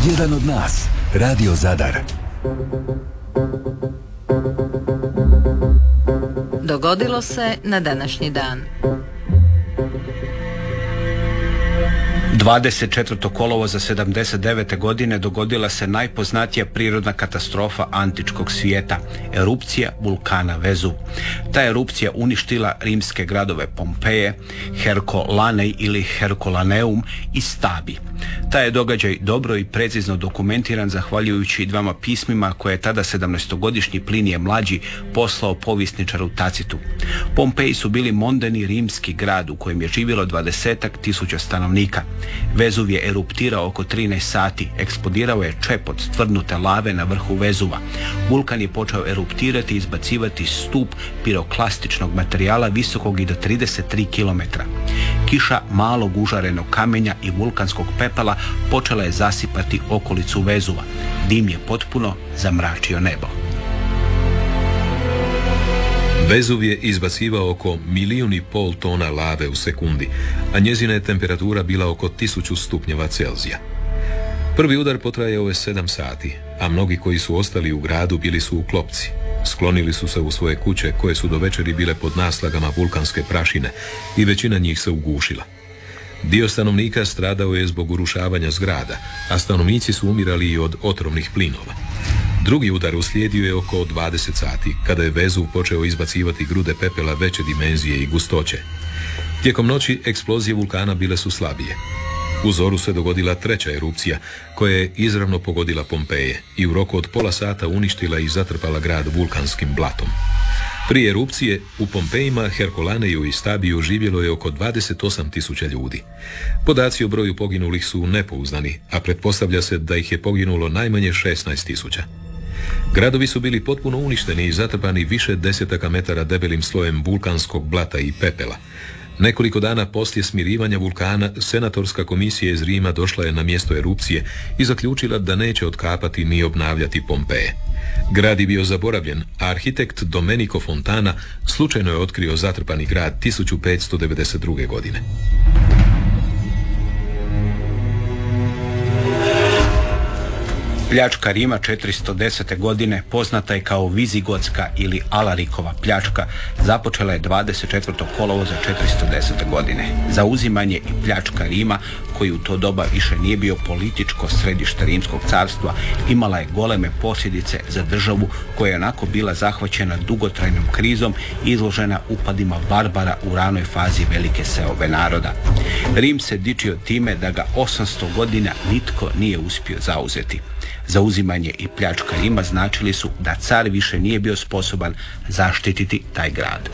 Jedan od nas, Radio Zadar. Dogodilo se na današnji dan. 24. kolovoza 79. godine dogodila se najpoznatija prirodna katastrofa antičkog svijeta, erupcija vulkana Vezuv. Ta erupcija uništila rimske gradove Pompeje, Herkulanej ili Herkulaneum i Stabi. Taj je događaj dobro i precizno dokumentiran zahvaljujući dvama pismima koje je tada 17-godišnji Plinije mlađi poslao povjesničaru Tacitu. Pompeji su bili mondeni rimski grad u kojem je živjelo 20.000 stanovnika. Vezuv je eruptirao oko 13 sati, eksplodirao je čep od stvrdnute lave na vrhu Vezuva. Vulkan je počeo eruptirati i izbacivati stup piroklastičnog materijala visokog i do 33 km. Kiša malog užarenog kamenja i vulkanskog pepela počela je zasipati okolicu Vezuva. Dim je potpuno zamračio nebo. Vezuv je izbacivao oko 1,5 milijuna tona lave u sekundi, a njezina je temperatura bila oko 1000 stupnjeva Celzija. Prvi udar potrajao je 7 sati, a mnogi koji su ostali u gradu bili su u klopci. Sklonili su se u svoje kuće koje su do večeri bile pod naslagama vulkanske prašine i većina njih se ugušila. Dio stanovnika stradao je zbog urušavanja zgrada, a stanovnici su umirali i od otrovnih plinova. Drugi udar uslijedio je oko 20 sati, kada je Vezuv počeo izbacivati grude pepela veće dimenzije i gustoće. Tijekom noći eksplozije vulkana bile su slabije. U zoru se dogodila treća erupcija, koja je izravno pogodila Pompeje i u roku od pola sata uništila i zatrpala grad vulkanskim blatom. Prije erupcije u Pompejima, Herkulaneju i Stabiju živjelo je oko 28.000 ljudi. Podaci o broju poginulih su nepouzdani, a pretpostavlja se da ih je poginulo najmanje 16.000. Gradovi su bili potpuno uništeni i zatrpani više desetaka metara debelim slojem vulkanskog blata i pepela. Nekoliko dana poslije smirivanja vulkana, senatorska komisija iz Rima došla je na mjesto erupcije i zaključila da neće otkapati ni obnavljati Pompeje. Grad je bio zaboravljen, a arhitekt Domenico Fontana slučajno je otkrio zatrpani grad 1592. godine. Pljačka Rima 410. godine, poznata je kao Vizigotska ili Alarikova pljačka, započela je 24. kolovoza 410. godine. Zauzimanje i pljačka Rima, koji u to doba više nije bio političko središte Rimskog carstva, imala je goleme posljedice za državu koja je onako bila zahvaćena dugotrajnom krizom i izložena upadima barbara u ranoj fazi velike seobe naroda. Rim se dičio time da ga 800 godina nitko nije uspio zauzeti. Zauzimanje i pljačka Rima značili su da car više nije bio sposoban zaštititi taj grad.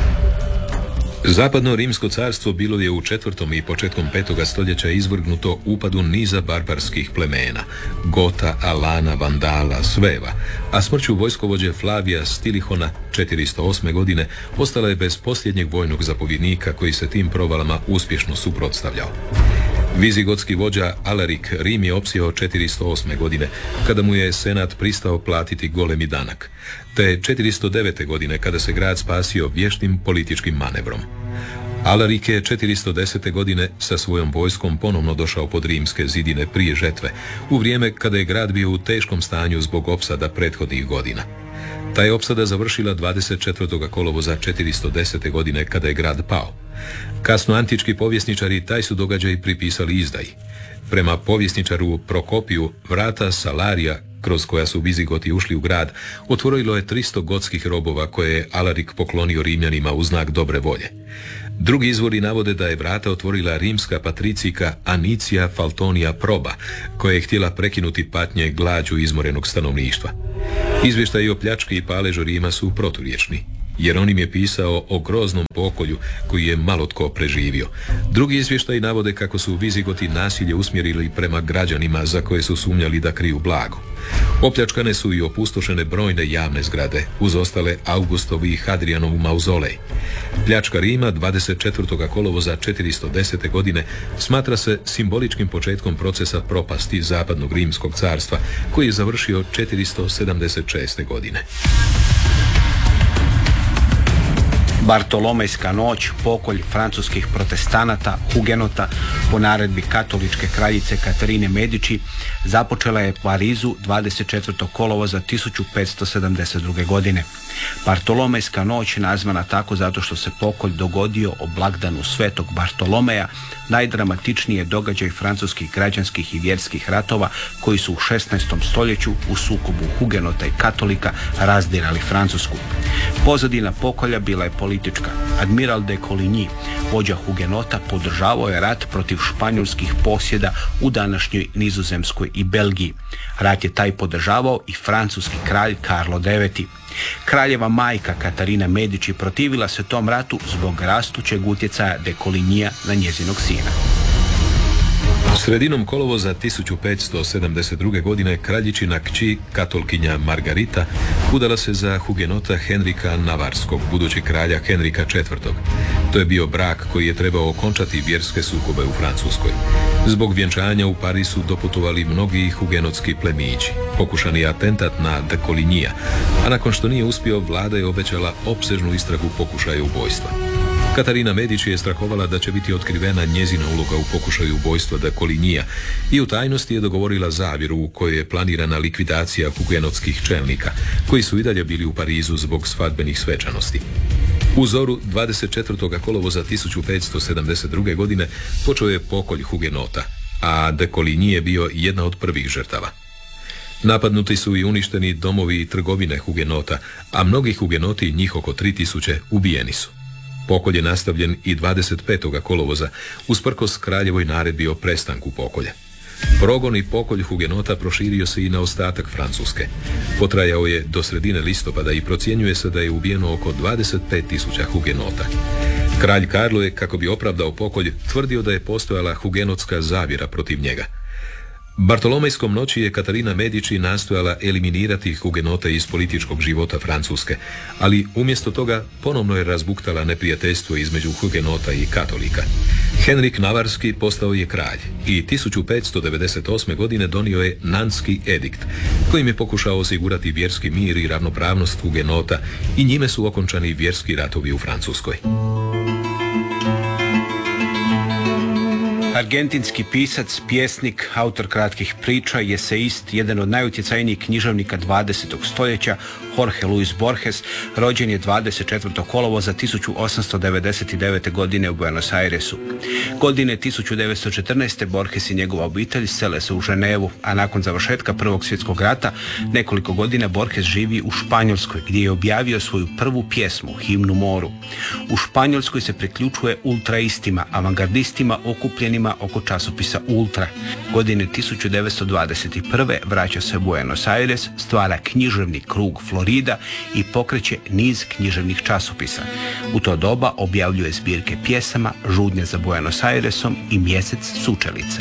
Zapadno rimsko carstvo bilo je u 4. i početkom 5. stoljeća izvrgnuto upadu niza barbarskih plemena, Gota, Alana, Vandala, Sveva, a smrću vojskovođe Flavija Stilihona 408. godine ostala je bez posljednjeg vojnog zapovjednika koji se tim provalama uspješno suprotstavljao. Vizigotski vođa Alarik Rim je opsjeo 408. godine, kada mu je senat pristao platiti golemi danak, te 409. godine kada se grad spasio vještim političkim manevrom. Alarik je 410. godine sa svojom vojskom ponovno došao pod rimske zidine prije žetve, u vrijeme kada je grad bio u teškom stanju zbog opsada prethodnih godina. Ta je opsada završila 24. kolovoza 410. godine kada je grad pao. Kasno antički povjesničari taj su događaj pripisali izdaji. Prema povjesničaru Prokopiju, vrata Salarija, kroz koja su Vizigoti ušli u grad, otvorilo je 300 gotskih robova koje je Alarik poklonio Rimljanima u znak dobre volje. Drugi izvori navode da je vrata otvorila rimska patricijka Anicija Faltonija Proba, koja je htjela prekinuti patnje glađu izmorenog stanovništva. Izvještaji o pljački i paležu Rima su proturječni. Jeronim je pisao o groznom pokolju koji je malo tko preživio. Drugi izvještaji navode kako su Vizigoti nasilje usmjerili prema građanima za koje su sumnjali da kriju blago. Opljačkane su i opustošene brojne javne zgrade, uz ostale Augustovi i Hadrianovu mauzolej. Pljačka Rima 24. kolovoza 410. godine smatra se simboličkim početkom procesa propasti zapadnog rimskog carstva, koji je završio 476. godine. Bartolomejska noć, pokolj francuskih protestanata, hugenota po naredbi katoličke kraljice Katarine Medici, započela je u Parizu 24. kolovoza 1572. godine. Bartolomejska noć nazvana tako zato što se pokolj dogodio o blagdanu Svetog Bartolomeja, najdramatičniji je događaj francuskih građanskih i vjerskih ratova koji su u 16. stoljeću u sukobu hugenota i katolika razdirali Francusku. Pozadina pokolja bila je politička. Admiral de Coligny, vođa hugenota, podržavao je rat protiv španjolskih posjeda u današnjoj Nizozemskoj i Belgiji. Rat je taj podržavao i francuski kralj Karlo IX. Kraljeva majka Katarina Medici protivila se tom ratu zbog rastućeg utjecaja de Colignyja na njezinog sina. Sredinom kolovoza 1572. godine kraljičina kći, katolkinja Margarita, udala se za hugenota Henrika Navarskog, budućeg kralja Henrika IV. To je bio brak koji je trebao okončati vjerske sukobe u Francuskoj. Zbog vjenčanja u Pariz su doputovali mnogi hugenotski plemići. Pokušan je atentat na de Colignyja, a nakon što nije uspio, vlada je obećala opsežnu istragu pokušaja ubojstva. Katarina Medici je strahovala da će biti otkrivena njezina uloga u pokušaju ubojstva de Colignyja i u tajnosti je dogovorila zavjeru u kojoj je planirana likvidacija hugenotskih čelnika, koji su i dalje bili u Parizu zbog svadbenih svečanosti. U zoru 24. kolovoza 1572. godine počeo je pokolj hugenota, a de Coligny je bio jedna od prvih žrtava. Napadnuti su i uništeni domovi i trgovine hugenota, a mnogi hugenoti, njih oko 3000, ubijeni su. Pokolj je nastavljen i 25. kolovoza, usprkos kraljevoj naredbi o prestanku pokolja. Progon i pokolj hugenota proširio se i na ostatak Francuske. Potrajao je do sredine listopada i procjenjuje se da je ubijeno oko 25.000 hugenota. Kralj Karlo je, kako bi opravdao pokolj, tvrdio da je postojala hugenotska zavjera protiv njega. Bartolomejskom noći je Katarina Medici nastojala eliminirati hugenote iz političkog života Francuske, ali umjesto toga ponovno je razbuktala neprijateljstvo između hugenota i katolika. Henrik Navarski postao je kralj i 1598. godine donio je Nantski edikt, kojim je pokušao osigurati vjerski mir i ravnopravnost hugenota i njime su okončani vjerski ratovi u Francuskoj. Argentinski pisac, pjesnik, autor kratkih priča i eseist, jedan od najutjecajnijih književnika 20. stoljeća, Jorge Luis Borges, rođen je 24. kolovoza 1899. godine u Buenos Airesu. Godine 1914. Borges i njegova obitelj sele se u Ženevu, a nakon završetka Prvog svjetskog rata nekoliko godina Borges živi u Španjolskoj, gdje je objavio svoju prvu pjesmu, Himnu moru. U Španjolskoj se priključuje ultraistima, avangardistima okupljenima oko časopisa Ultra. Godine 1921. vraća se u Buenos Aires, stvara književni krug Florida i pokreće niz književnih časopisa. U to doba objavljuje zbirke pjesama, Žudnje za Buenos Airesom i Mjesec sučelice.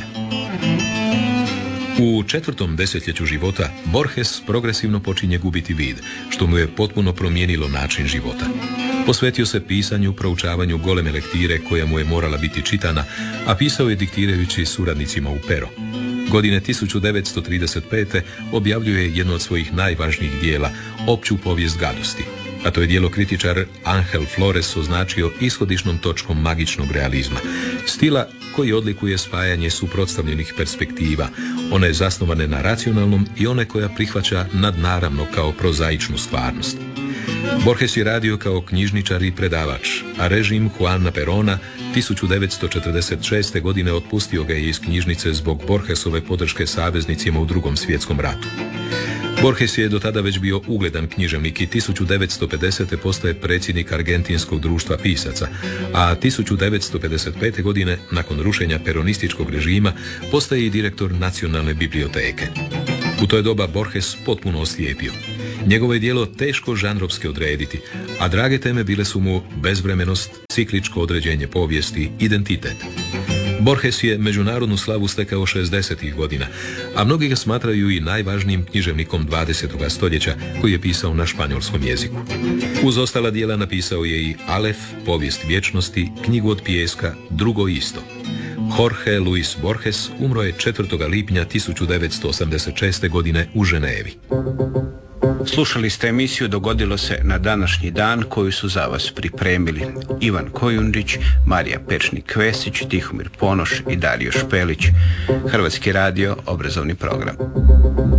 U 4. desetljeću života Borges progresivno počinje gubiti vid, što mu je potpuno promijenilo način života. Posvetio se pisanju, proučavanju goleme lektire koja mu je morala biti čitana, a pisao je diktirajući suradnicima u pero. Godine 1935. objavljuje jedno od svojih najvažnijih dijela, Opću povijest gadosti, a to je dijelo kritičar Angel Flores označio ishodišnom točkom magičnog realizma, stila koji odlikuje spajanje suprotstavljenih perspektiva, one zasnovane na racionalnom i one koja prihvaća nadnaravno kao prozaičnu stvarnost. Borges je radio kao knjižničar i predavač, a režim Juana Perona 1946. godine otpustio ga je iz knjižnice zbog Borgesove podrške saveznicima u Drugom svjetskom ratu. Borges je do tada već bio ugledan književnik i 1950. postaje predsjednik Argentinskog društva pisaca, a 1955. godine, nakon rušenja peronističkog režima, postaje i direktor Nacionalne biblioteke. U to je doba Borges potpuno oslijepio. Njegovo je djelo teško žanrovski odrediti, a drage teme bile su mu bezvremenost, cikličko određenje povijesti, identitet. Borges je međunarodnu slavu stekao 60. godina, a mnogi ga smatraju i najvažnijim književnikom 20. stoljeća koji je pisao na španjolskom jeziku. Uz ostala djela napisao je i Alef, povijest vječnosti, knjigu od pijeska, Drugo isto. Jorge Luis Borges umro je 4. lipnja 1986. godine u Ženevi. Slušali ste emisiju Dogodilo se na današnji dan koju su za vas pripremili Ivan Kojundić, Marija Pečnik-Kvesić, Tihomir Ponoš i Dario Špelić. Hrvatski radio, obrazovni program.